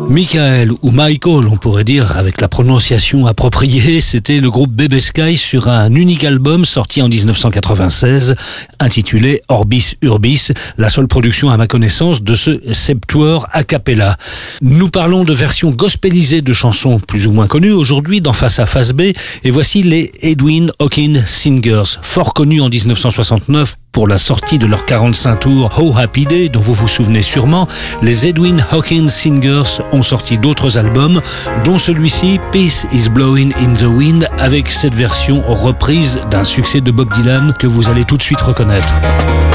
Michael ou Michael, on pourrait dire avec la prononciation appropriée, c'était le groupe Baby Sky sur un unique album sorti en 1996 intitulé Orbis Urbis, la seule production à ma connaissance de ce septuor a cappella. Nous parlons de versions gospelisées de chansons plus ou moins connues aujourd'hui dans Face A Face B, et voici les Edwin Hawkins Singers, fort connus en 1969 pour la sortie de leur 45 tours Oh Happy Day, dont vous vous souvenez sûrement. Les Edwin Hawkins Singers ont sorti d'autres albums, dont celui-ci, Peace is Blowing in the Wind, avec cette version reprise d'un succès de Bob Dylan que vous allez tout de suite reconnaître.